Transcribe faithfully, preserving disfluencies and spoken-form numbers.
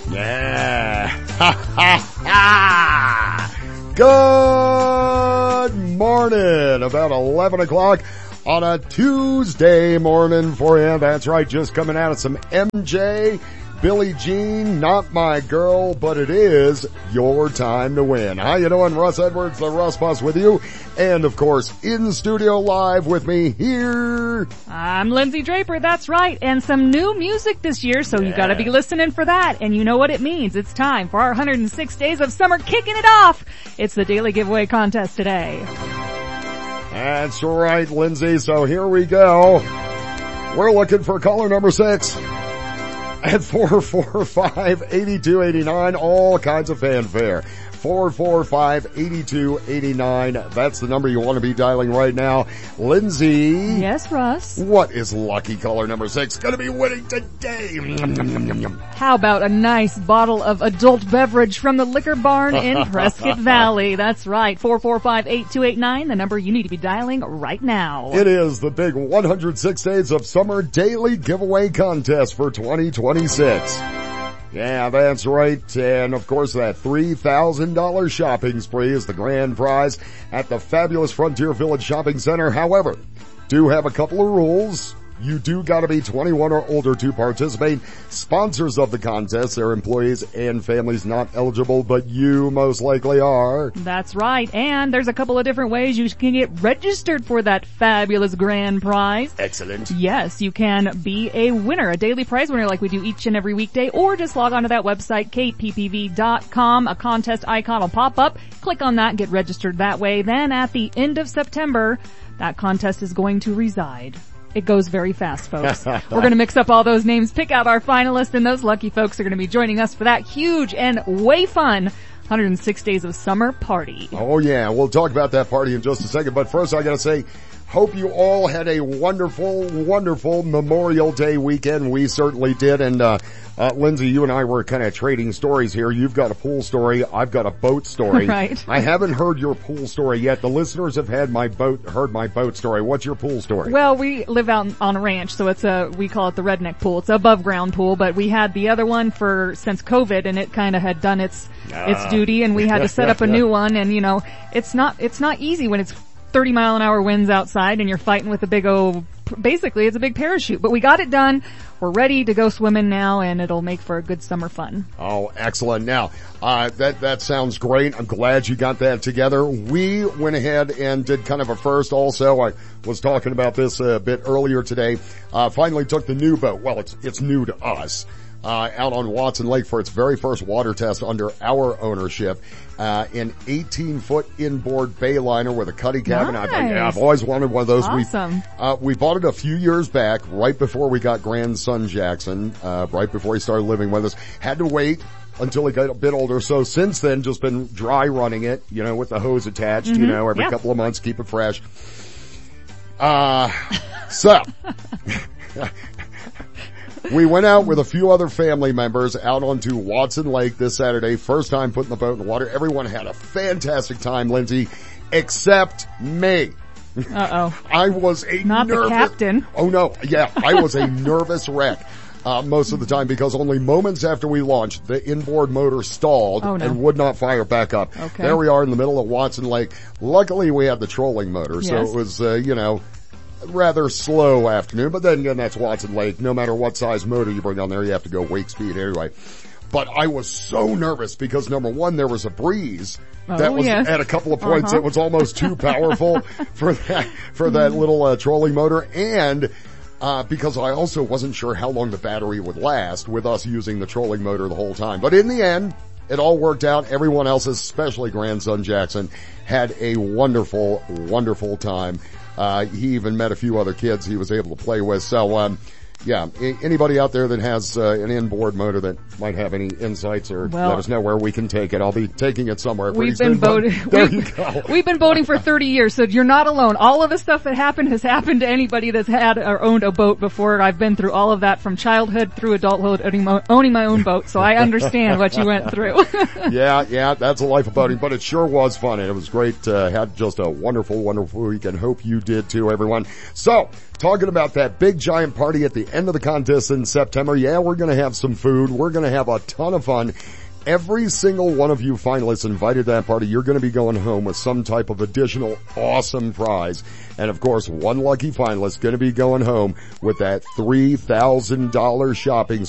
Yeah. Ha ha ha. Good morning. About eleven o'clock on a Tuesday morning for you. That's right. Just coming out of some M J. Billie Jean, not my girl, but it is your time to win. How you doing? Russ Edwards, the Russ Boss with you. And of course, in studio live with me here. I'm Lindsay Draper, that's right. And some new music this year, so yeah. You gotta be listening for that. And you know what it means. It's time for our one hundred six days of summer kicking it off. It's the daily giveaway contest today. That's right, Lindsay. So here we go. We're looking for caller number six. At four four five, eight two eight nine, all kinds of fanfare. four four five, eight two eight nine. That's the number you want to be dialing right now. Lindsay. Yes, Russ. What is lucky caller number six going to be winning today? Yum, yum, yum, yum, yum. How about a nice bottle of adult beverage from the Liquor Barn in Prescott Valley? That's right. four four five, eight two eight nine, the number you need to be dialing right now. It is the big one hundred six days of summer daily giveaway contest for twenty twenty-six. Yeah, that's right. And of course that three thousand dollars shopping spree is the grand prize at the fabulous Frontier Village Shopping Center. However, do have a couple of rules. You do gotta be twenty-one or older to participate. Sponsors of the contest, their employees and families not eligible, but you most likely are. That's right. And there's a couple of different ways you can get registered for that fabulous grand prize. Excellent. Yes, you can be a winner, a daily prize winner like we do each and every weekday, or just log on to that website, k p p v dot com. A contest icon will pop up. Click on that, get registered that way. Then at the end of September, that contest is going to reside. It goes very fast, folks. We're going to mix up all those names, pick out our finalists, and those lucky folks are going to be joining us for that huge and way fun one hundred six days of summer party. Oh yeah, we'll talk about that party in just a second, but first I gotta say, hope you all had a wonderful, wonderful Memorial Day weekend. We certainly did, and uh, uh Lindsay, you and I were kind of trading stories here. You've got a pool story, I've got a boat story. Right. I haven't heard your pool story yet. The listeners have had my boat, heard my boat story. What's your pool story? Well, we live out on a ranch, so it's a, we call it the redneck pool. It's an above ground pool, but we had the other one for, since COVID, and it kind of had done its, uh. its duty, and we had to set up a new one, and you know, it's not, it's not easy when it's thirty mile an hour winds outside and you're fighting with a big old, basically it's a big parachute, but we got it done. We're ready to go swimming now, and it'll make for a good summer fun. Oh, excellent. Now, uh, that, that sounds great. I'm glad you got that together. We went ahead and did kind of a first also. I was talking about this a bit earlier today. Uh, finally took the new boat. Well, it's, it's new to us. Uh, out on Watson Lake for its very first water test under our ownership. Uh, an eighteen foot inboard bayliner with a cuddy cabin. Nice. I've, I've always wanted one of those. Awesome. We, uh, we bought it a few years back, right before we got grandson Jackson, uh, right before he started living with us. Had to wait until he got a bit older. So since then, just been dry running it, you know, with the hose attached, mm-hmm. you know, every yeah. couple of months, keep it fresh. Uh, so. We went out with a few other family members out onto Watson Lake this Saturday. First time putting the boat in the water. Everyone had a fantastic time, Lindsay, except me. Uh-oh. I was a Not nervous... the captain. Oh no, yeah, I was a nervous wreck. Uh, most of the time because only moments after we launched, the inboard motor stalled oh, no. and would not fire back up. Okay. There we are in the middle of Watson Lake. Luckily we had the trolling motor, yes. so it was, uh, you know, rather slow afternoon, but then again, that's Watson Lake. No matter what size motor you bring on there, you have to go wake speed anyway. But I was so nervous because number one, there was a breeze that oh, was yes. at a couple of points. Uh-huh. It was almost too powerful for that, for that little uh, trolling motor. And, uh, because I also wasn't sure how long the battery would last with us using the trolling motor the whole time. But in the end, it all worked out. Everyone else, especially grandson Jackson, had a wonderful, wonderful time. Uh, he even met a few other kids he was able to play with. So, um, yeah, anybody out there that has uh, an inboard motor that might have any insights or well, let us know where we can take it. I'll be taking it somewhere. We've been boating. There we've, you go. We've been boating for thirty years, so you're not alone. All of the stuff that happened has happened to anybody that's had or owned a boat before. I've been through all of that from childhood through adulthood, owning my, owning my own boat, so I understand what you went through. yeah, yeah, that's a life of boating, but it sure was fun, and it was great. Uh, had just a wonderful, wonderful weekend. Hope you did too, everyone. So, talking about that big giant party at the end of the contest in September. Yeah, we're going to have some food. We're going to have a ton of fun. Every single one of you finalists invited to that party, you're going to be going home with some type of additional awesome prize. And of course, one lucky finalist going to be going home with that three thousand dollars shopping